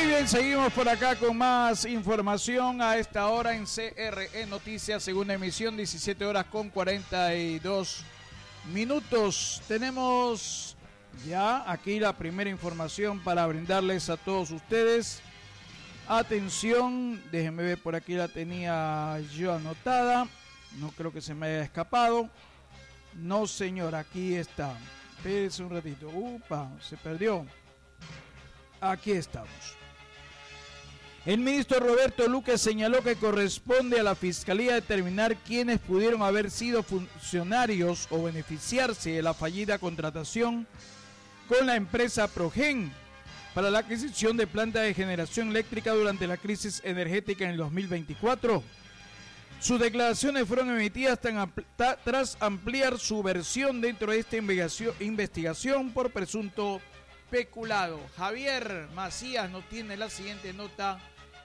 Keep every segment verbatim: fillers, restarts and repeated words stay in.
Muy bien, seguimos por acá con más información a esta hora en C R E Noticias, segunda emisión, diecisiete horas con cuarenta y dos minutos. Tenemos ya aquí la primera información para brindarles a todos ustedes. Atención, déjenme ver, por aquí la tenía yo anotada. No creo que se me haya escapado. No, señor, aquí está. Espérense un ratito. Upa, se perdió. Aquí estamos. El ministro Roberto Luque señaló que corresponde a la Fiscalía determinar quiénes pudieron haber sido funcionarios o beneficiarse de la fallida contratación con la empresa Progen para la adquisición de plantas de generación eléctrica durante la crisis energética en el dos mil veinticuatro. Sus declaraciones fueron emitidas tras ampliar su versión dentro de esta investigación por presunto peculado. Javier Macías nos tiene la siguiente nota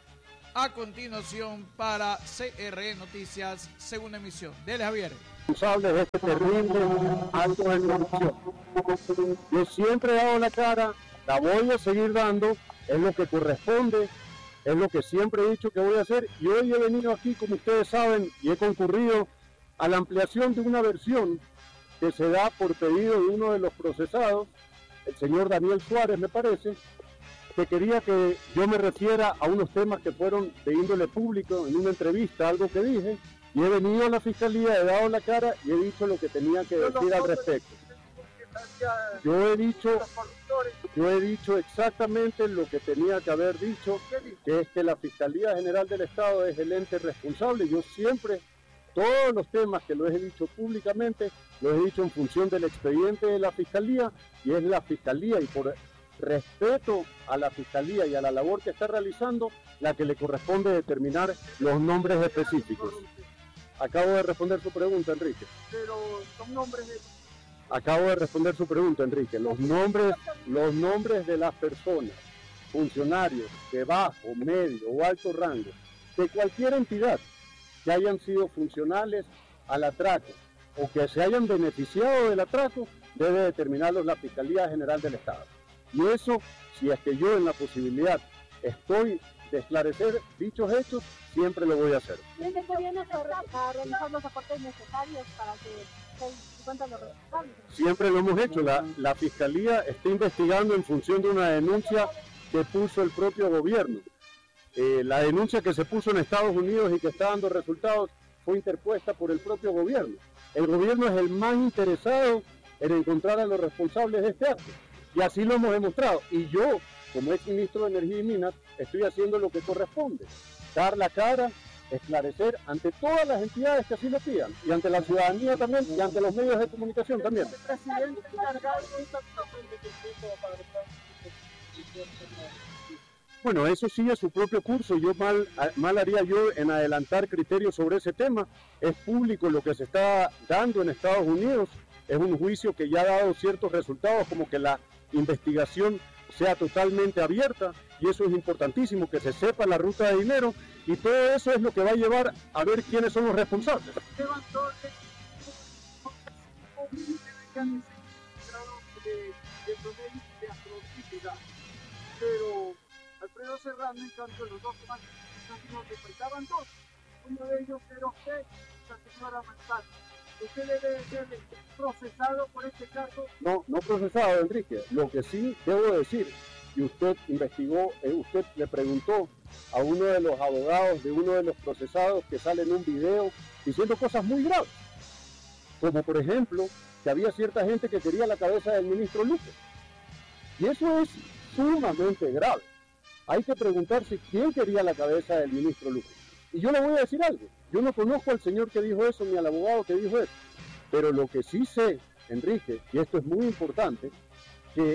a continuación para C R E Noticias, segunda emisión. Dele, Javier. Responsable de este terrible acto de corrupción. Yo siempre he dado la cara, la voy a seguir dando, es lo que corresponde, es lo que siempre he dicho que voy a hacer, y hoy he venido aquí, como ustedes saben, y he concurrido a la ampliación de una versión que se da por pedido de uno de los procesados, el señor Daniel Suárez, me parece, que quería que yo me refiera a unos temas que fueron de índole público en una entrevista, algo que dije, y he venido a la fiscalía, he dado la cara y he dicho lo que tenía que decir al respecto. Yo he dicho, yo he dicho exactamente lo que tenía que haber dicho, que es que la Fiscalía General del Estado es el ente responsable. Yo siempre, todos los temas que los he dicho públicamente, los he dicho en función del expediente de la Fiscalía, y es la Fiscalía, y por respeto a la Fiscalía y a la labor que está realizando, la que le corresponde determinar los nombres específicos. Acabo de responder su pregunta, Enrique. Pero son nombres de... Acabo de responder su pregunta, Enrique. Los nombres, los nombres de las personas, funcionarios de bajo, medio o alto rango, de cualquier entidad que hayan sido funcionales al atraco o que se hayan beneficiado del atraco, debe determinarlos la Fiscalía General del Estado. Y eso, si es que yo en la posibilidad estoy de esclarecer dichos hechos, siempre lo voy a hacer. ¿Creen que viene a realizar los aportes necesarios para que se encuentren los responsables? Siempre lo hemos hecho. La, la Fiscalía está investigando en función de una denuncia que puso el propio gobierno. Eh, la denuncia que se puso en Estados Unidos y que está dando resultados fue interpuesta por el propio gobierno. El gobierno es el más interesado en encontrar a los responsables de este acto. Y así lo hemos demostrado. Y yo, como ex ministro de Energía y Minas, estoy haciendo lo que corresponde. Dar la cara, esclarecer ante todas las entidades que así lo pidan. Y ante la ciudadanía también, y ante los medios de comunicación también. Bueno, eso sigue su propio curso. Yo mal, mal haría yo en adelantar criterios sobre ese tema. Es público lo que se está dando en Estados Unidos. Es un juicio que ya ha dado ciertos resultados, como que la investigación sea totalmente abierta, y eso es importantísimo, que se sepa la ruta de dinero, y todo eso es lo que va a llevar a ver quiénes son los responsables. Pero Alfredo Serrano, en cambio, los dos más que faltaban dos. Uno de ellos era usted, la señora Manzano. ¿Usted debe ser procesado por este caso? No, no procesado, Enrique. Lo que sí debo decir, y usted investigó, eh, usted le preguntó a uno de los abogados de uno de los procesados que sale en un video diciendo cosas muy graves. Como por ejemplo, que había cierta gente que quería la cabeza del ministro Luque. Y eso es sumamente grave. Hay que preguntarse quién quería la cabeza del ministro Luque. Y yo le voy a decir algo. Yo no conozco al señor que dijo eso, ni al abogado que dijo eso. Pero lo que sí sé, Enrique, y esto es muy importante, que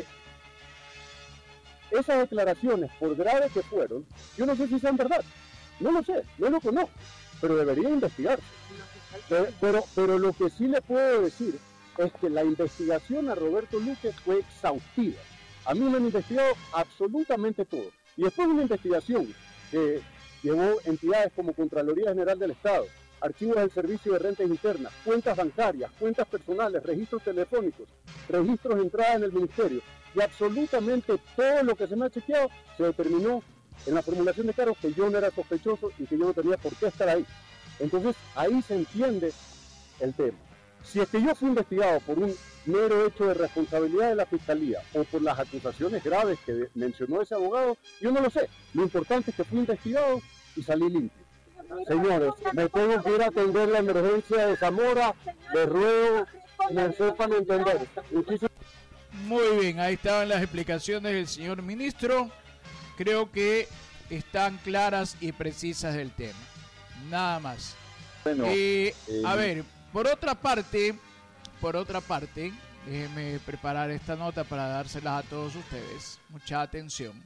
esas declaraciones, por graves que fueron, yo no sé si sean verdad. No lo sé, no lo conozco, pero debería investigarse. Pero, pero, pero lo que sí le puedo decir es que la investigación a Roberto Luque fue exhaustiva. A mí me han investigado absolutamente todo. Y después de una investigación que llevó entidades como Contraloría General del Estado, archivos del Servicio de Rentas Internas, cuentas bancarias, cuentas personales, registros telefónicos, registros de entrada en el Ministerio, y absolutamente todo lo que se me ha chequeado se determinó en la formulación de cargos que yo no era sospechoso y que yo no tenía por qué estar ahí. Entonces ahí se entiende el tema. Si es que yo fui investigado por un mero hecho de responsabilidad de la Fiscalía o por las acusaciones graves que mencionó ese abogado, yo no lo sé. Lo importante es que fui investigado y salí limpio. Señores, me tengo que ir a atender la emergencia de Zamora. Les ruego que me sepan entender. Muchísimas... Muy bien, ahí estaban las explicaciones del señor ministro. Creo que están claras y precisas del tema. Nada más. Bueno, eh, eh, a ver, por otra parte, por otra parte, déjenme preparar esta nota para dárselas a todos ustedes. Mucha atención.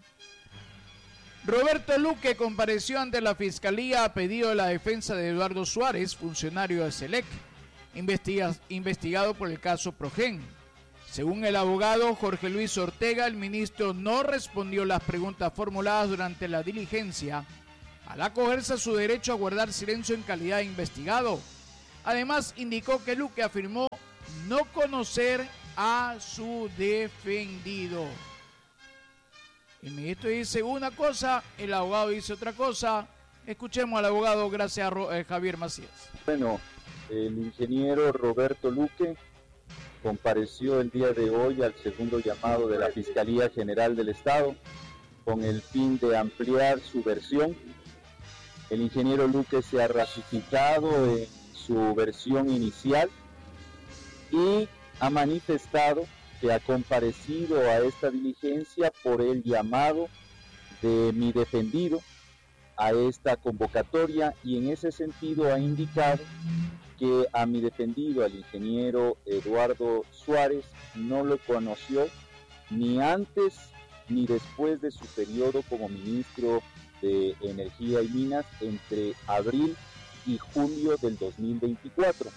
Roberto Luque compareció ante la Fiscalía a pedido de la defensa de Eduardo Suárez, funcionario de SELEC, investiga, investigado por el caso Progen. Según el abogado Jorge Luis Ortega, el ministro no respondió las preguntas formuladas durante la diligencia al acogerse a su derecho a guardar silencio en calidad de investigado. Además, indicó que Luque afirmó no conocer a su defendido. El ministro dice una cosa, el abogado dice otra cosa. Escuchemos al abogado, gracias a eh, Javier Macías. Bueno, el ingeniero Roberto Luque compareció el día de hoy al segundo llamado de la Fiscalía General del Estado con el fin de ampliar su versión. El ingeniero Luque se ha ratificado en su versión inicial y ha manifestado que ha comparecido a esta diligencia por el llamado de mi defendido a esta convocatoria, y en ese sentido ha indicado que a mi defendido, al ingeniero Eduardo Suárez, no lo conoció ni antes ni después de su periodo como ministro de Energía y Minas entre abril y julio del dos mil veinticuatro.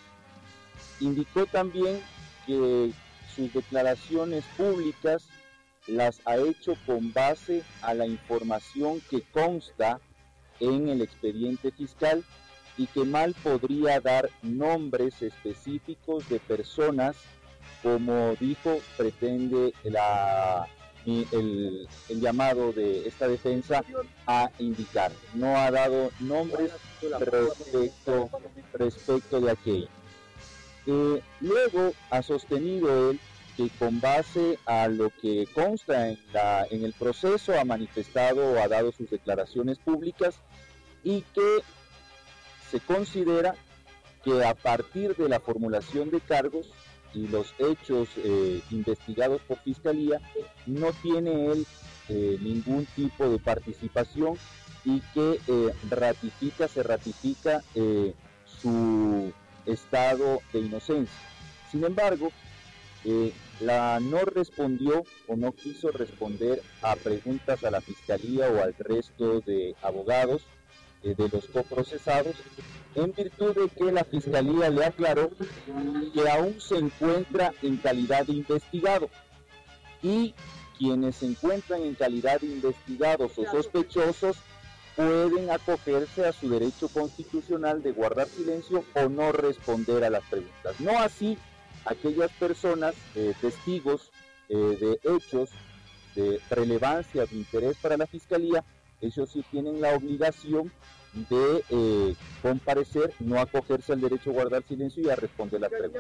Indicó también que sus declaraciones públicas las ha hecho con base a la información que consta en el expediente fiscal y que mal podría dar nombres específicos de personas, como dijo, pretende la, el, el llamado de esta defensa a indicar. No ha dado nombres respecto, respecto de aquello. Eh, luego ha sostenido él que con base a lo que consta en, la, en el proceso ha manifestado o ha dado sus declaraciones públicas y que se considera que a partir de la formulación de cargos y los hechos eh, investigados por Fiscalía no tiene él eh, ningún tipo de participación y que eh, ratifica, se ratifica eh, su estado de inocencia. Sin embargo, eh, la no respondió o no quiso responder a preguntas a la Fiscalía o al resto de abogados eh, de los coprocesados, en virtud de que la Fiscalía le aclaró que aún se encuentra en calidad de investigado y quienes se encuentran en calidad de investigados o sospechosos pueden acogerse a su derecho constitucional de guardar silencio o no responder a las preguntas. No así aquellas personas, eh, testigos eh, de hechos de relevancia, de interés para la Fiscalía, ellos sí tienen la obligación de eh, comparecer, no acogerse al derecho a guardar silencio y a responder las preguntas.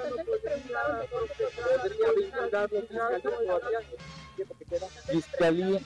Fiscalía,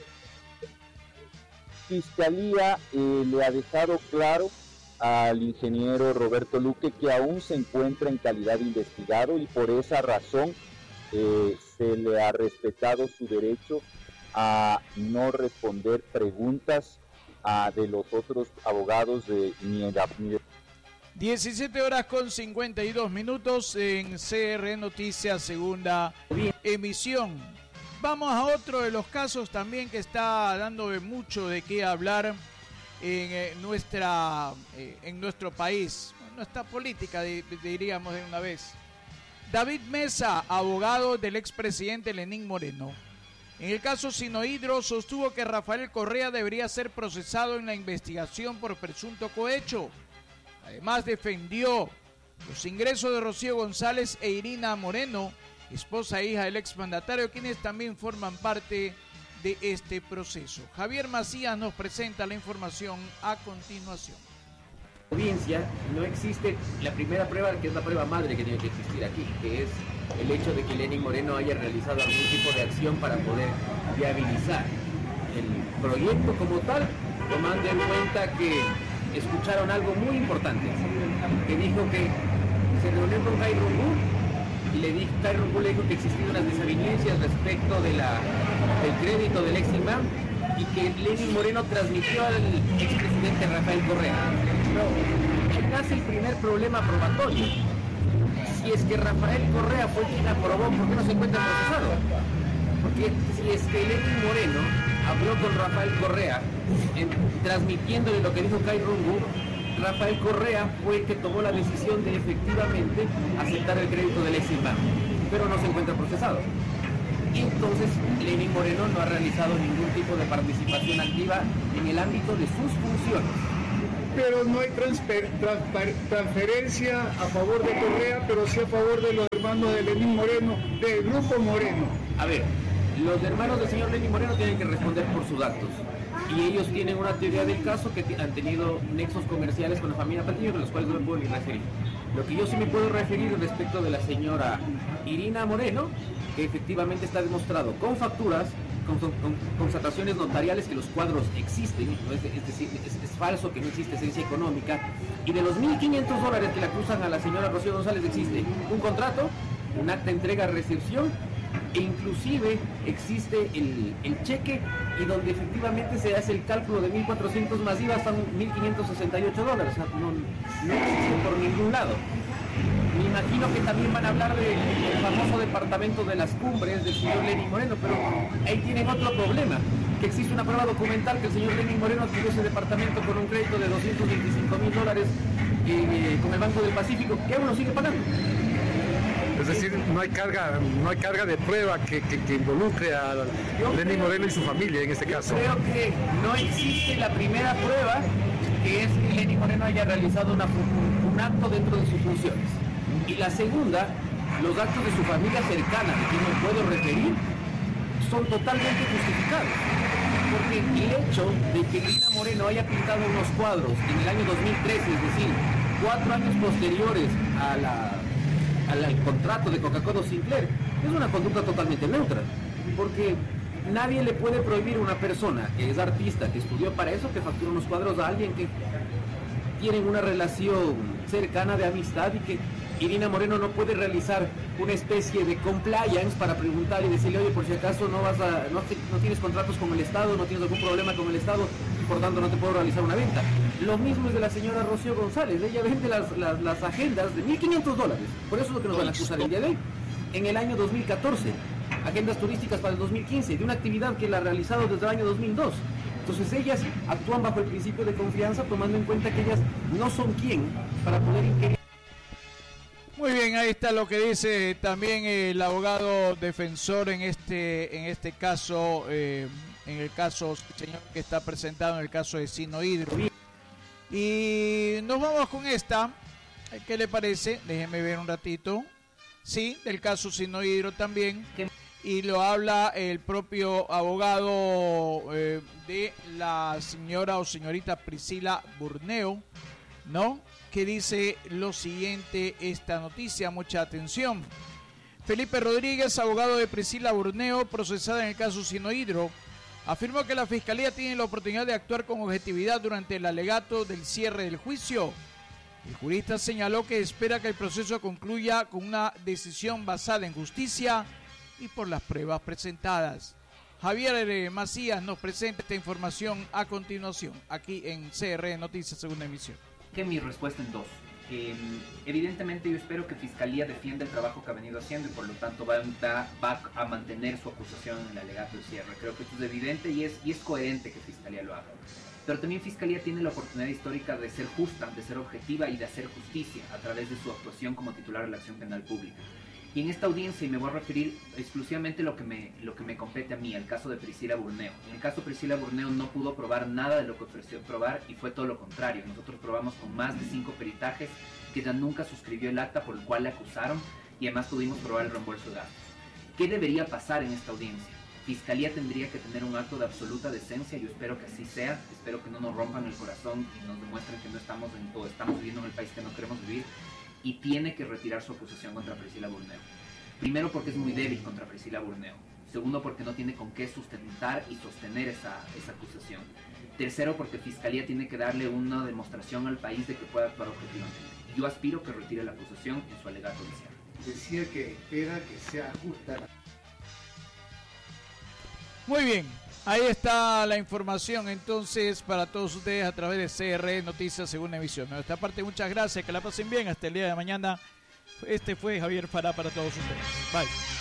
Fiscalía eh, le ha dejado claro al ingeniero Roberto Luque que aún se encuentra en calidad de investigado y por esa razón eh, se le ha respetado su derecho a no responder preguntas a, de los otros abogados de ni de, ni de... diecisiete horas con cincuenta y dos minutos en C R Noticias, segunda emisión. Vamos a otro de los casos también que está dando mucho de qué hablar en eh, nuestra eh, en nuestro país, nuestra política, de, de, diríamos de una vez. David Mesa, abogado del expresidente Lenín Moreno, en el caso Sinohidro sostuvo que Rafael Correa debería ser procesado en la investigación por presunto cohecho. Además defendió los ingresos de Rocío González e Irina Moreno, esposa e hija del exmandatario, quienes también forman parte de este proceso. Javier Macías nos presenta la información a continuación. Audiencia, no existe la primera prueba, que es la prueba madre que tiene que existir aquí, que es el hecho de que Lenín Moreno haya realizado algún tipo de acción para poder viabilizar el proyecto como tal, tomando en cuenta que escucharon algo muy importante, que dijo que se reunió con Kai Rungu y le dijo, Kai Rungu le dijo que existían unas desavenencias respecto de la, del crédito del Eximbank y que Lenín Moreno transmitió al expresidente Rafael Correa. Pero ahí nace el primer problema probatorio. Si es que Rafael Correa fue quien aprobó, ¿por qué no se encuentra procesado? Porque si es que Lenín Moreno habló con Rafael Correa, en, transmitiéndole lo que dijo Kai Rungu, Rafael Correa fue el que tomó la decisión de efectivamente aceptar el crédito del Eximbank, pero no se encuentra procesado. Y entonces Lenín Moreno no ha realizado ningún tipo de participación activa en el ámbito de sus funciones. Pero no hay transfer, transfer, transferencia a favor de Correa, pero sí a favor de los hermanos de Lenín Moreno, del Grupo Moreno. A ver, los hermanos del señor Lenín Moreno tienen que responder por sus actos. Y ellos tienen una teoría del caso que han tenido nexos comerciales con la familia Patiño, de los cuales no me puedo ni referir. Lo que yo sí me puedo referir respecto de la señora Irina Moreno, que efectivamente está demostrado con facturas, con, con constataciones notariales que los cuadros existen, ¿no? es, es decir, es, es falso que no existe esencia económica, y de los mil quinientos dólares que le acusan a la señora Rocío González existe un contrato, un acta de entrega-recepción, e inclusive existe el, el cheque, y donde efectivamente se hace el cálculo de mil cuatrocientos más I V A son mil quinientos sesenta y ocho dólares, o sea, no, no existe por ningún lado. Me imagino que también van a hablar del de famoso departamento de las cumbres del señor Lenín Moreno, pero ahí tienen otro problema, que existe una prueba documental que el señor Lenín Moreno adquirió ese departamento con un crédito de doscientos veinticinco mil dólares eh, con el Banco del Pacífico, que aún lo sigue pagando. Es decir, no hay carga, no hay carga de prueba que, que, que involucre a Lenín Moreno y su familia en este caso. Creo que no existe la primera prueba, que es que Lenín Moreno haya realizado una, un acto dentro de sus funciones. Y la segunda, los actos de su familia cercana, de quien me puedo referir, son totalmente justificados. Porque el hecho de que Irina Moreno haya pintado unos cuadros en el año dos mil trece, es decir, cuatro años posteriores a la, al, al contrato de Coca-Cola Sinclair, es una conducta totalmente neutra. Porque nadie le puede prohibir a una persona que es artista, que estudió para eso, que factura unos cuadros a alguien que tienen una relación cercana de amistad, y que Irina Moreno no puede realizar una especie de compliance para preguntar y decirle, oye, por si acaso no vas a, no, te, no tienes contratos con el Estado, no tienes algún problema con el Estado, por tanto no te puedo realizar una venta. Lo mismo es de la señora Rocío González, ella vende las, las, las agendas de mil quinientos dólares, por eso es lo que nos van a acusar el día de hoy. En el año dos mil catorce, agendas turísticas para el dos mil quince, de una actividad que la ha realizado desde el año dos mil dos. Entonces ellas actúan bajo el principio de confianza, tomando en cuenta que ellas no son quien para poder inquirir. Muy bien, ahí está lo que dice también el abogado defensor en este en este caso, eh, en el caso, señor, que está presentado en el caso de Sinohydro. Y nos vamos con esta, ¿qué le parece? Déjeme ver un ratito. Sí, del caso Sinohydro también. Y lo habla el propio abogado eh, de la señora o señorita Priscila Burneo, ¿no? Que dice lo siguiente esta noticia, mucha atención. Felipe Rodríguez, abogado de Priscila Burneo, procesada en el caso Sinohydro, afirmó que la Fiscalía tiene la oportunidad de actuar con objetividad durante el alegato del cierre del juicio. El jurista señaló que espera que el proceso concluya con una decisión basada en justicia y por las pruebas presentadas. Javier Macías nos presenta esta información a continuación, aquí en C R Noticias, segunda emisión. Que mi respuesta en dos. Eh, evidentemente yo espero que Fiscalía defienda el trabajo que ha venido haciendo y por lo tanto va, va, va a mantener su acusación en el alegato de cierre. Creo que esto es evidente y es, y es coherente que Fiscalía lo haga. Pero también Fiscalía tiene la oportunidad histórica de ser justa, de ser objetiva y de hacer justicia a través de su actuación como titular de la acción penal pública. Y en esta audiencia, y me voy a referir exclusivamente a lo que me, lo que me compete a mí, al caso de Priscila Burneo. En el caso de Priscila Burneo no pudo probar nada de lo que ofreció probar y fue todo lo contrario. Nosotros probamos con más de cinco peritajes que ella nunca suscribió el acta por el cual le acusaron y además pudimos probar el reembolso de gastos. ¿Qué debería pasar en esta audiencia? Fiscalía tendría que tener un acto de absoluta decencia, yo espero que así sea, espero que no nos rompan el corazón y nos demuestren que no estamos en todo, estamos viviendo en el país que no queremos vivir, y tiene que retirar su acusación contra Priscila Burneo. Primero porque es muy débil contra Priscila Burneo. Segundo porque no tiene con qué sustentar y sostener esa, esa acusación. Tercero porque Fiscalía tiene que darle una demostración al país de que puede actuar objetivamente. Yo aspiro que retire la acusación en su alegato de cierre. Decía que espera que sea justa. Muy bien, ahí está la información entonces para todos ustedes a través de C R Noticias Segunda Emisión. De nuestra parte, muchas gracias, que la pasen bien, hasta el día de mañana. Este fue Javier Fará para todos ustedes. Bye.